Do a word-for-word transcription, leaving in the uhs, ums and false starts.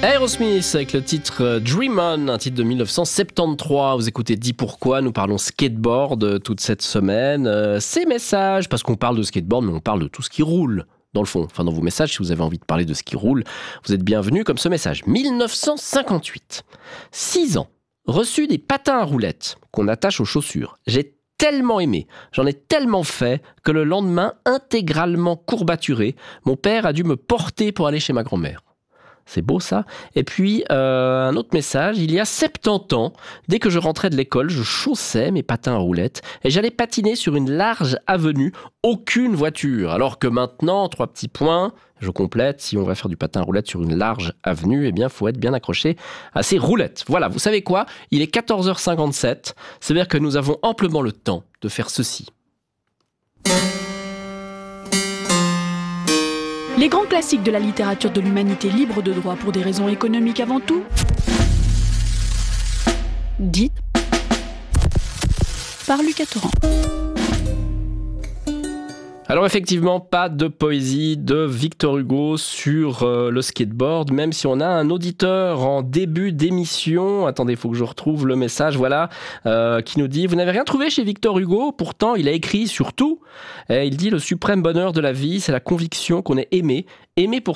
Aerosmith avec le titre Dream On, un titre de dix-neuf cent soixante-treize. Vous écoutez Dis Pourquoi, nous parlons skateboard toute cette semaine. Euh, ces messages, parce qu'on parle de skateboard, mais on parle de tout ce qui roule. Dans le fond, enfin dans vos messages, si vous avez envie de parler de ce qui roule, vous êtes bienvenus comme ce message. dix-neuf cent cinquante-huit, six ans, reçu des patins à roulettes qu'on attache aux chaussures. J'ai tellement aimé, j'en ai tellement fait que le lendemain, intégralement courbaturé, mon père a dû me porter pour aller chez ma grand-mère. C'est beau ça. Et puis, euh, un autre message, il y a soixante-dix ans, dès que je rentrais de l'école, je chaussais mes patins à roulettes et j'allais patiner sur une large avenue, aucune voiture. Alors que maintenant, trois petits points, je complète, si on va faire du patin à roulettes sur une large avenue, eh bien, il faut être bien accroché à ces roulettes. Voilà, vous savez quoi ? Il est quatorze heures cinquante-sept, c'est-à-dire que nous avons amplement le temps de faire ceci. Les grands classiques de la littérature de l'humanité libre de droit pour des raisons économiques avant tout. Dites par Lucas Torrent. Alors effectivement, pas de poésie de Victor Hugo sur euh, le skateboard, même si on a un auditeur en début d'émission, attendez, il faut que je retrouve le message, voilà, euh, qui nous dit « Vous n'avez rien trouvé chez Victor Hugo, pourtant il a écrit sur tout. » Et il dit « Le suprême bonheur de la vie, c'est la conviction qu'on est aimé, aimé pour